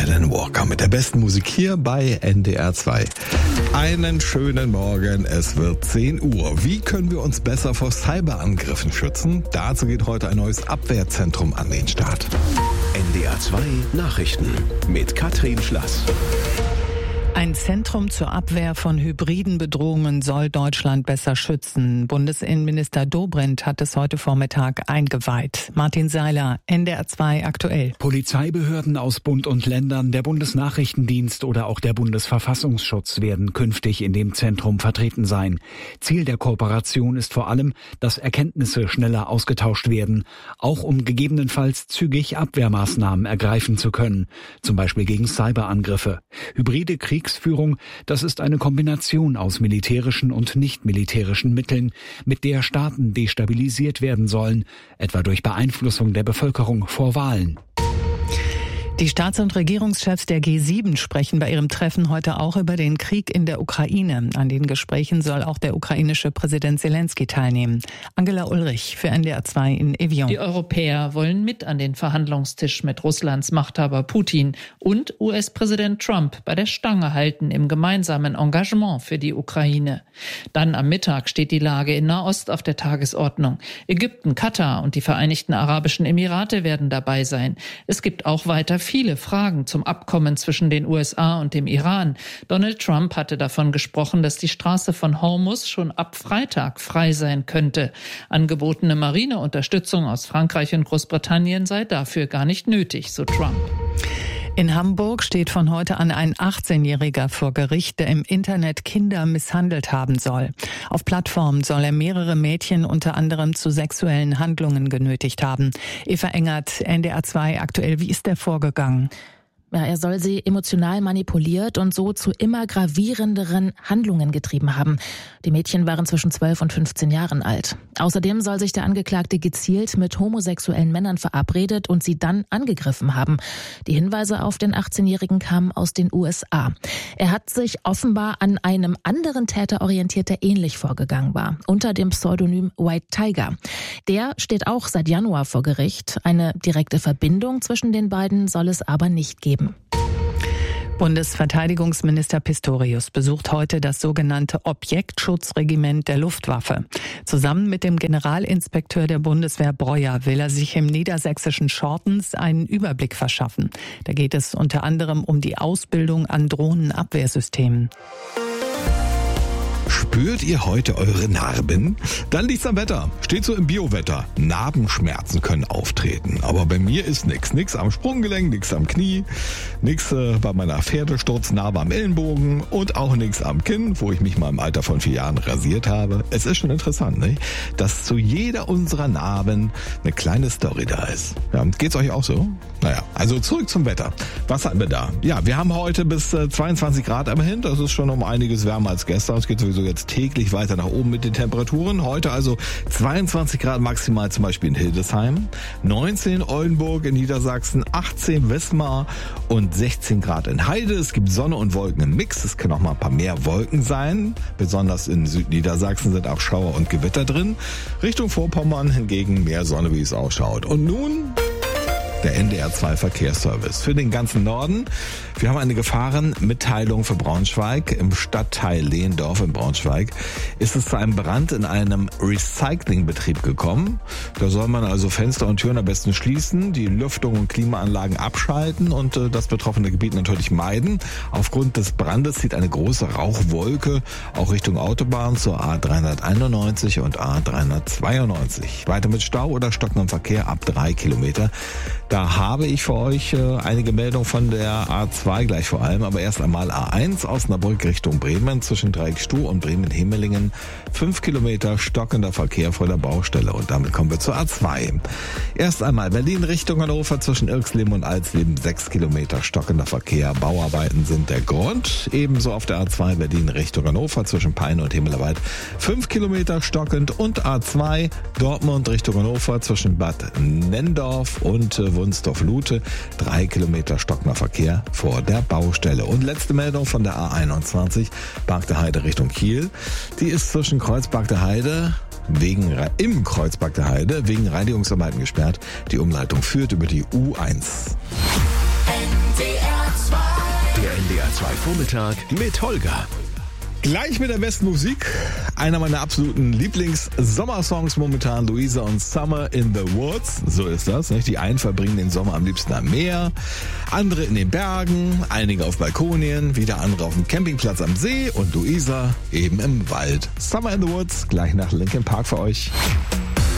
Alan Walker mit der besten Musik hier bei NDR 2. Einen schönen Morgen, es wird 10 Uhr. Wie können wir uns besser vor Cyberangriffen schützen? Dazu geht heute ein neues Abwehrzentrum an den Start. NDR 2 Nachrichten mit Katrin Schlass. Ein Zentrum zur Abwehr von hybriden Bedrohungen soll Deutschland besser schützen. Bundesinnenminister Dobrindt hat es heute Vormittag eingeweiht. Martin Seiler, NDR 2 aktuell. Polizeibehörden aus Bund und Ländern, der Bundesnachrichtendienst oder auch der Bundesverfassungsschutz werden künftig in dem Zentrum vertreten sein. Ziel der Kooperation ist vor allem, dass Erkenntnisse schneller ausgetauscht werden, auch um gegebenenfalls zügig Abwehrmaßnahmen ergreifen zu können, zum Beispiel gegen Cyberangriffe. Hybride Kriegsführung, das ist eine Kombination aus militärischen und nicht-militärischen Mitteln, mit der Staaten destabilisiert werden sollen, etwa durch Beeinflussung der Bevölkerung vor Wahlen. Die Staats- und Regierungschefs der G7 sprechen bei ihrem Treffen heute auch über den Krieg in der Ukraine. An den Gesprächen soll auch der ukrainische Präsident Zelensky teilnehmen. Angela Ulrich für NDR 2 in Evian. Die Europäer wollen mit an den Verhandlungstisch mit Russlands Machthaber Putin und US-Präsident Trump bei der Stange halten im gemeinsamen Engagement für die Ukraine. Dann am Mittag steht die Lage in Nahost auf der Tagesordnung. Ägypten, Katar und die Vereinigten Arabischen Emirate werden dabei sein. Es gibt auch weiter viele Fragen zum Abkommen zwischen den USA und dem Iran. Donald Trump hatte davon gesprochen, dass die Straße von Hormuz schon ab Freitag frei sein könnte. Angebotene Marineunterstützung aus Frankreich und Großbritannien sei dafür gar nicht nötig, so Trump. In Hamburg steht von heute an ein 18-Jähriger vor Gericht, der im Internet Kinder misshandelt haben soll. Auf Plattformen soll er mehrere Mädchen unter anderem zu sexuellen Handlungen genötigt haben. Eva Engert, NDR 2 aktuell, wie ist der vorgegangen? Ja, er soll sie emotional manipuliert und so zu immer gravierenderen Handlungen getrieben haben. Die Mädchen waren zwischen 12 und 15 Jahren alt. Außerdem soll sich der Angeklagte gezielt mit homosexuellen Männern verabredet und sie dann angegriffen haben. Die Hinweise auf den 18-Jährigen kamen aus den USA. Er hat sich offenbar an einem anderen Täter orientiert, der ähnlich vorgegangen war, unter dem Pseudonym White Tiger. Der steht auch seit Januar vor Gericht. Eine direkte Verbindung zwischen den beiden soll es aber nicht geben. Bundesverteidigungsminister Pistorius besucht heute das sogenannte Objektschutzregiment der Luftwaffe. Zusammen mit dem Generalinspekteur der Bundeswehr Breuer will er sich im niedersächsischen Schortens einen Überblick verschaffen. Da geht es unter anderem um die Ausbildung an Drohnenabwehrsystemen. Spürt ihr heute eure Narben? Dann liegt's am Wetter. Steht so im Biowetter. Narbenschmerzen können auftreten. Aber bei mir ist nix. Nix am Sprunggelenk, nix am Knie, nix bei meiner Pferdesturznarbe am Ellenbogen und auch nix am Kinn, wo ich mich mal im Alter von 4 Jahren rasiert habe. Es ist schon interessant, ne? Dass zu jeder unserer Narben eine kleine Story da ist. Ja, geht's euch auch so? Naja, also zurück zum Wetter. Was haben wir da? Ja, wir haben heute bis 22 Grad immerhin. Das ist schon um einiges wärmer als gestern. Es geht sowieso jetzt täglich weiter nach oben mit den Temperaturen. Heute also 22 Grad maximal zum Beispiel in Hildesheim, 19 in Oldenburg in Niedersachsen, 18 Wismar und 16 Grad in Heide. Es gibt Sonne und Wolken im Mix. Es können auch mal ein paar mehr Wolken sein. Besonders in Südniedersachsen sind auch Schauer und Gewitter drin. Richtung Vorpommern hingegen mehr Sonne, wie es ausschaut. Und nun der NDR 2 Verkehrsservice für den ganzen Norden. Wir haben eine Gefahrenmitteilung für Braunschweig. Im Stadtteil Lehndorf in Braunschweig ist es zu einem Brand in einem Recyclingbetrieb gekommen. Da soll man also Fenster und Türen am besten schließen, die Lüftung und Klimaanlagen abschalten und das betroffene Gebiet natürlich meiden. Aufgrund des Brandes zieht eine große Rauchwolke auch Richtung Autobahn zur A391 und A392. Weiter mit Stau oder stockendem Verkehr ab 3 Kilometer. Da habe ich für euch einige Meldungen von der A2 gleich vor allem, aber erst einmal A1 Osnabrück Richtung Bremen zwischen Dreieckstuh und Bremen-Himmelingen. 5 Kilometer stockender Verkehr vor der Baustelle und damit kommen wir zur A2. Erst einmal Berlin Richtung Hannover zwischen Irxleben und Alsleben 6 Kilometer stockender Verkehr. Bauarbeiten sind der Grund. Ebenso auf der A2 Berlin Richtung Hannover zwischen Peine und Himmelarbeit 5 Kilometer stockend und A2 Dortmund Richtung Hannover zwischen Bad Nenndorf und Wunsdorf-Lute 3 Kilometer stockender Verkehr vor der Baustelle. Und letzte Meldung von der A21 Barg der Heide Richtung Kiel. Die ist zwischen Kreuzberg der Heide im Kreuzberg der Heide wegen Reinigungsarbeiten gesperrt. Die Umleitung führt über die U1. NDR Der NDR 2 Vormittag mit Holger. Gleich mit der besten Musik. Einer meiner absoluten Lieblings-Sommersongs momentan, Luisa und Summer in the Woods. So ist das, nicht? Die einen verbringen den Sommer am liebsten am Meer, andere in den Bergen, einige auf Balkonien, wieder andere auf dem Campingplatz am See und Luisa eben im Wald. Summer in the Woods, gleich nach Linkin Park für euch.